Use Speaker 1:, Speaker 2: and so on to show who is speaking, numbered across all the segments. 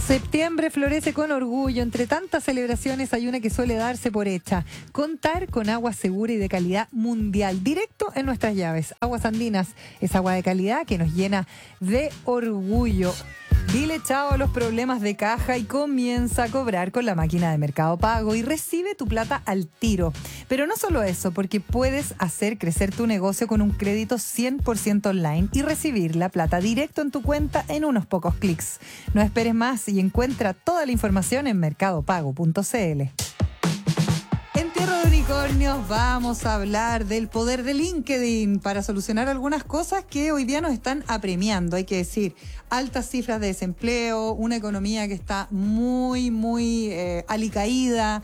Speaker 1: Septiembre florece con orgullo. Entre tantas celebraciones hay una que suele darse por hecha: contar con agua segura y de calidad mundial, directo en nuestras llaves. Aguas Andinas es agua de calidad que nos llena de orgullo. Dile chao a los problemas de caja y comienza a cobrar con la máquina de Mercado Pago y recibe tu plata al tiro. Pero no solo eso, porque puedes hacer crecer tu negocio con un crédito 100% online y recibir la plata directo en tu cuenta en unos pocos clics. No esperes más y encuentra toda la información en mercadopago.cl. En Tierra de Unicornios vamos a hablar del poder de LinkedIn para solucionar algunas cosas que hoy día nos están apremiando. Hay que decir, altas cifras de desempleo, una economía que está muy alicaída,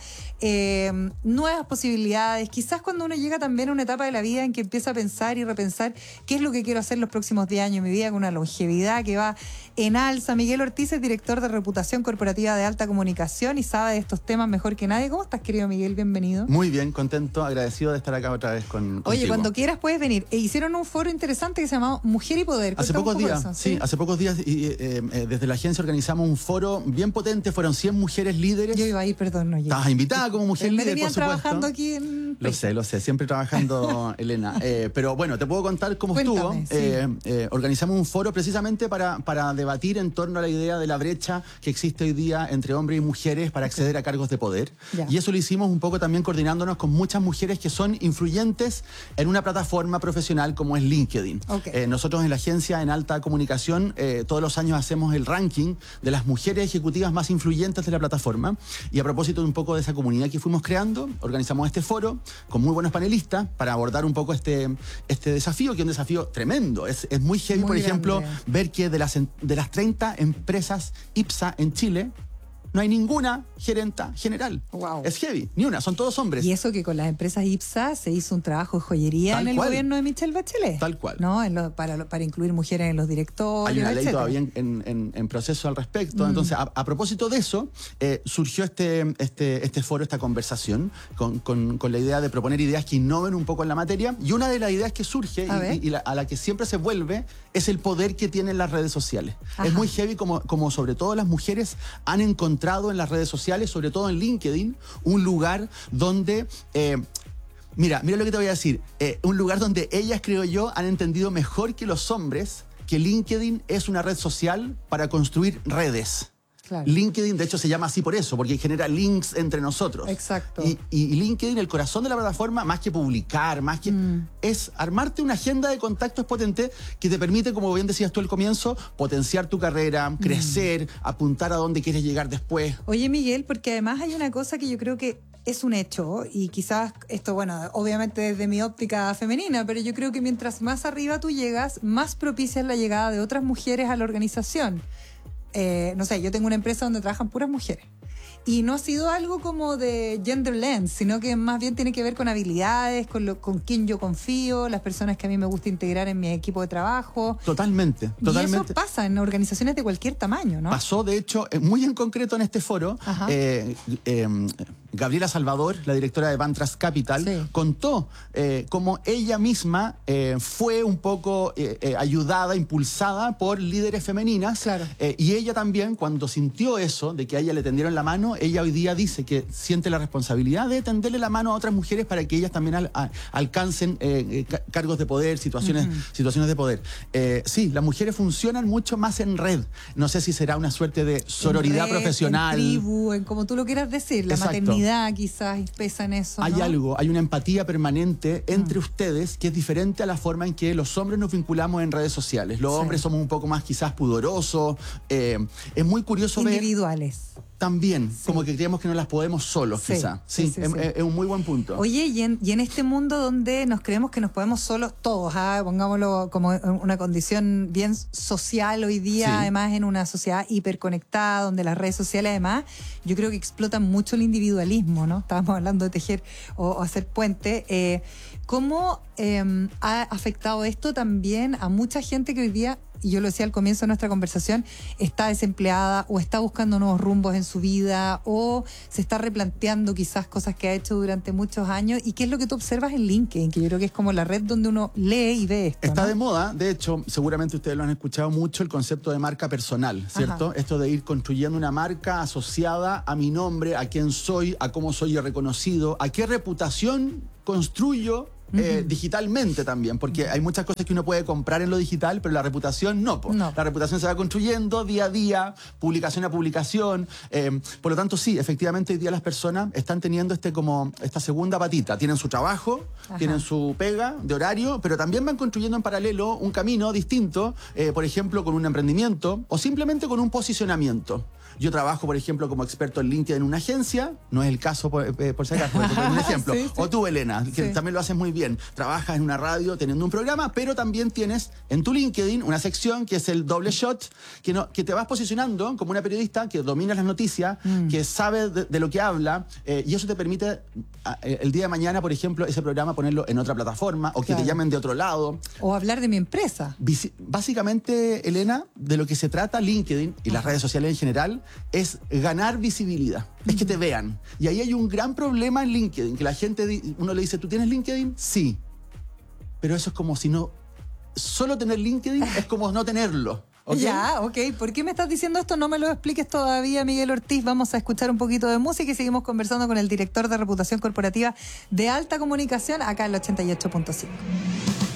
Speaker 1: nuevas posibilidades. Quizás cuando uno llega también a una etapa de la vida en que empieza a pensar y repensar qué es lo que quiero hacer los próximos 10 años de mi vida, con una longevidad que va en alza. Miguel Ortiz es director de reputación corporativa de Alta Comunicación y sabe de estos temas mejor que nadie. ¿Cómo estás, querido Miguel? Bienvenido.
Speaker 2: Muy bien, contento, agradecido de estar acá otra vez contigo.
Speaker 1: Oye, cuando quieras puedes venir. Hicieron un foro interesante que se llamaba Mujer y Poder.
Speaker 2: Hace pocos días, sí, hace pocos días desde la agencia organizamos un foro bien potente, fueron 100 mujeres líderes.
Speaker 1: Yo iba a ir, perdón, no llegué.
Speaker 2: Estabas invitada como mujer líder, por supuesto.
Speaker 1: Trabajando aquí en...
Speaker 2: Lo sé, siempre trabajando, Elena. Pero bueno, te puedo contar cómo
Speaker 1: Cuéntame,
Speaker 2: estuvo. Sí. Organizamos un foro precisamente para debatir en torno a la idea de la brecha que existe hoy día entre hombres y mujeres para acceder a cargos de poder. Ya. Y eso lo hicimos un poco también coordinándonos con muchas mujeres que son influyentes en una plataforma profesional como es LinkedIn. Okay. Nosotros en la agencia, en Alta Comunicación, todos los años hacemos el ranking de las mujeres ejecutivas más influyentes de la plataforma. Y a propósito de un poco de esa comunidad que fuimos creando, organizamos este foro con muy buenos panelistas para abordar un poco este desafío, que es un desafío tremendo. Es muy heavy, muy por ejemplo, grande. Ver que de las 30 empresas IPSA en Chile, no hay ninguna gerenta general. Wow. Es heavy, ni una, son todos hombres.
Speaker 1: Y eso que con las empresas IPSA se hizo un trabajo de joyería en el gobierno de Michelle Bachelet.
Speaker 2: Tal cual.
Speaker 1: ¿No? Para incluir mujeres en los directorios.
Speaker 2: Hay una ley
Speaker 1: etcétera.
Speaker 2: Todavía en proceso al respecto. Entonces, a propósito de eso, surgió este foro, esta conversación, con la idea de proponer ideas que innoven un poco en la materia. Y una de las ideas que surge y a la que siempre se vuelve es el poder que tienen las redes sociales. Ajá. Es muy heavy como sobre todo las mujeres han encontrado en las redes sociales, sobre todo en LinkedIn, un lugar donde... Mira lo que te voy a decir. Un lugar donde ellas, creo yo, han entendido mejor que los hombres que LinkedIn es una red social para construir redes. Claro. LinkedIn, de hecho, se llama así por eso, porque genera links entre nosotros.
Speaker 1: Exacto.
Speaker 2: Y LinkedIn, el corazón de la plataforma, más que publicar, más que... es armarte una agenda de contactos potente que te permite, como bien decías tú al comienzo, potenciar tu carrera, crecer, apuntar a dónde quieres llegar después.
Speaker 1: Oye, Miguel, porque además hay una cosa que yo creo que es un hecho, y quizás esto, bueno, obviamente desde mi óptica femenina, pero yo creo que mientras más arriba tú llegas, más propicia es la llegada de otras mujeres a la organización. No sé, yo tengo una empresa donde trabajan puras mujeres. Y no ha sido algo como de gender lens, sino que más bien tiene que ver con habilidades, con quién yo confío, las personas que a mí me gusta integrar en mi equipo de trabajo.
Speaker 2: Totalmente.
Speaker 1: Y eso pasa en organizaciones de cualquier tamaño, ¿no?
Speaker 2: Pasó, de hecho, muy en concreto en este foro. Gabriela Salvador, la directora de Bantras Capital, contó cómo ella misma fue un poco ayudada, impulsada por líderes femeninas. Claro. Y ella también, cuando sintió eso, de que a ella le tendieron la mano, ella hoy día dice que siente la responsabilidad de tenderle la mano a otras mujeres para que ellas también alcancen cargos de poder, situaciones de poder. Sí, las mujeres funcionan mucho más en red. No sé si será una suerte de sororidad profesional.
Speaker 1: En tribu, en como tú lo quieras decir, la maternidad quizás pesa en eso,
Speaker 2: Hay
Speaker 1: ¿no?
Speaker 2: algo, hay una empatía permanente entre ustedes que es diferente a la forma en que los hombres nos vinculamos en redes sociales. Los hombres somos un poco más quizás pudorosos. Es muy curioso
Speaker 1: individuales.
Speaker 2: También, como que creemos que no las podemos solos, quizá. Sí, es un muy buen punto.
Speaker 1: Oye, y en este mundo donde nos creemos que nos podemos solos todos, pongámoslo como una condición bien social hoy día, además en una sociedad hiperconectada, donde las redes sociales además, yo creo que explotan mucho el individualismo, ¿no? Estábamos hablando de tejer o hacer puente. ¿Cómo ha afectado esto también a mucha gente que hoy día, y yo lo decía al comienzo de nuestra conversación, está desempleada o está buscando nuevos rumbos en su vida o se está replanteando quizás cosas que ha hecho durante muchos años? ¿Y qué es lo que tú observas en LinkedIn? Que yo creo que es como la red donde uno lee y ve esto,
Speaker 2: Está
Speaker 1: ¿no?
Speaker 2: de moda, de hecho, seguramente ustedes lo han escuchado mucho, el concepto de marca personal, ¿cierto?
Speaker 1: Ajá.
Speaker 2: Esto de ir construyendo una marca asociada a mi nombre, a quién soy, a cómo soy reconocido, a qué reputación construyo digitalmente también, porque hay muchas cosas que uno puede comprar en lo digital, pero la reputación no.
Speaker 1: No.
Speaker 2: La reputación se va construyendo día a día, publicación a publicación. Por lo tanto, sí, efectivamente hoy día las personas están teniendo esta segunda patita. Tienen su trabajo,
Speaker 1: Ajá.
Speaker 2: tienen su pega de horario, pero también van construyendo en paralelo un camino distinto, por ejemplo, con un emprendimiento o simplemente con un posicionamiento. Yo trabajo, por ejemplo, como experto en LinkedIn en una agencia, no es el caso por si acaso, por un ejemplo.
Speaker 1: Sí, sí.
Speaker 2: O tú, Elena, que también lo haces muy bien. Trabajas en una radio teniendo un programa, pero también tienes en tu LinkedIn una sección que es el doble shot, que te vas posicionando como una periodista que domina las noticias, que sabe de lo que habla, y eso te permite el día de mañana, por ejemplo, ese programa ponerlo en otra plataforma o que te llamen de otro lado.
Speaker 1: O hablar de mi empresa.
Speaker 2: Básicamente, Elena, de lo que se trata LinkedIn y las redes sociales en general es ganar visibilidad, es que te vean. Y ahí hay un gran problema en LinkedIn, que la gente, uno le dice, ¿tú tienes LinkedIn? Sí. Pero eso es como si no... Solo tener LinkedIn es como no tenerlo. ¿Okay?
Speaker 1: Ya, ok. ¿Por qué me estás diciendo esto? No me lo expliques todavía, Miguel Ortiz. Vamos a escuchar un poquito de música y seguimos conversando con el director de reputación corporativa de Alta Comunicación acá en el 88.5.